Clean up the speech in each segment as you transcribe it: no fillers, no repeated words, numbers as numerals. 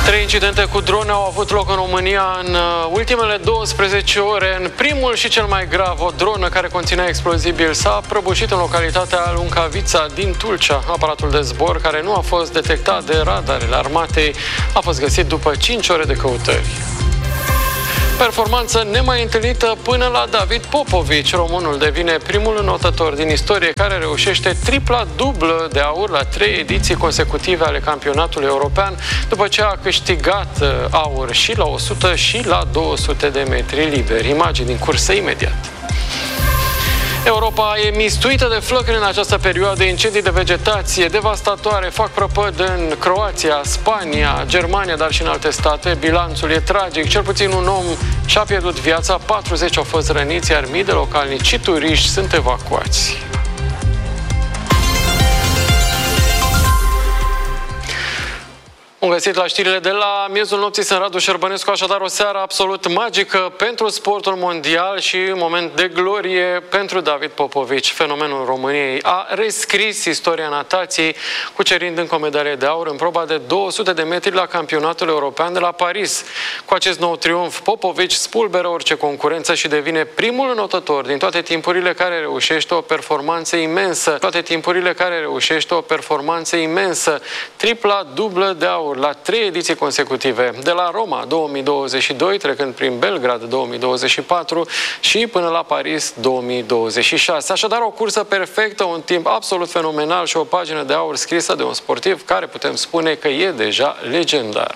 3 incidente cu drone au avut loc în România în ultimele 12 ore. În primul și cel mai grav, o dronă care conținea explozibil s-a prăbușit în localitatea Luncavița din Tulcea. Aparatul de zbor, care nu a fost detectat de radarele armatei, a fost găsit după 5 ore de căutări. Performanță nemai întâlnită până la David Popovici. Românul devine primul înotător din istorie care reușește tripla dublă de aur la 3 ediții consecutive ale campionatului european, după ce a câștigat aur și la 100 și la 200 de metri liberi. Imagini din cursă imediat. Europa e mistuită de flăcări în această perioadă. Incendii de vegetație devastatoare fac prăpăd în Croația, Spania, Germania, dar și în alte state. Bilanțul e tragic. Cel puțin un om și-a pierdut viața, 40 au fost răniți, iar mii de localnici și turiști sunt evacuați. Bun găsit la știrile de la miezul nopții, sunt Radu Șerbănescu, așadar o seară absolut magică pentru sportul mondial și un moment de glorie pentru David Popovici. Fenomenul României a rescris istoria natației, cucerind încă o medalie de aur în proba de 200 de metri la campionatul european de la Paris. Cu acest nou triumf, Popovici spulberă orice concurență și devine primul înotător din toate timpurile care reușește o performanță imensă. Tripla dublă de aur la 3 ediții consecutive, de la Roma 2022, trecând prin Belgrad 2024 și până la Paris 2026. Așadar, o cursă perfectă, un timp absolut fenomenal și o pagină de aur scrisă de un sportiv care putem spune că e deja legendar.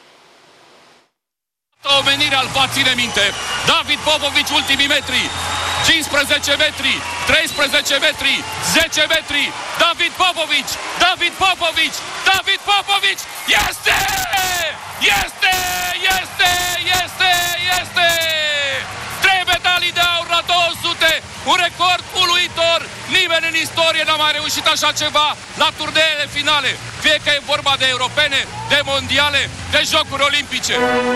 Omenirea îl va ține minte. David Popovici, ultimii metri. 15 metri, 13 metri, 10 metri. David Popovici, David Popovici, David Popovici. Este! Este! Este! Este! Este! 3 medalii de aur la 200. Un record uluitor. Nimeni în istorie n-a mai reușit așa ceva la turneele finale. Fie că e vorba de europene, de mondiale, de jocuri olimpice.